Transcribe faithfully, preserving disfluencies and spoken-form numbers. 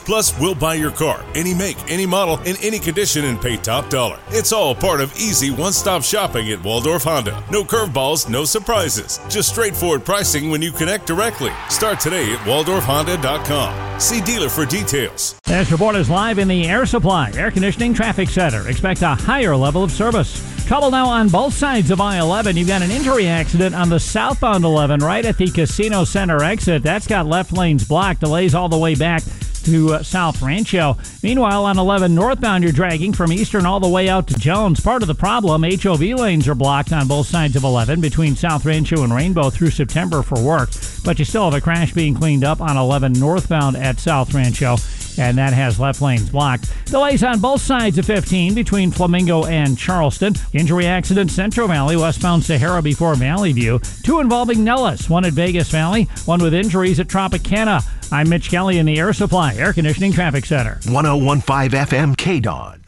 Plus, we'll buy your car, any make, any model, in any condition, and pay top dollar. It's all part of easy one-stop shopping at Waldorf Honda. No curveballs, no surprises. Just straightforward pricing when you connect directly. Start today at waldorf honda dot com. See dealer for details. This report is live in the Air Supply Air Conditioning Traffic Center. Expect a higher level of service. Trouble now on both sides of I eleven. You've got an injury accident on the southbound eleven right at the Casino Center exit. That's got left lanes blocked. Delays all the way back to uh, South Rancho. Meanwhile, on eleven northbound, you're dragging from Eastern all the way out to Jones. Part of the problem, H O V lanes are blocked on both sides of eleven between South Rancho and Rainbow through September for work. But you still have a crash being cleaned up on eleven northbound at South Rancho, and that has left lanes blocked. Delays on both sides of fifteen between Flamingo and Charleston. Injury accident Central Valley, westbound Sahara before Valley View. Two involving Nellis, one at Vegas Valley, one with injuries at Tropicana. I'm Mitch Kelly in the Air Supply Air Conditioning Traffic Center. one oh one point five F M K D O D.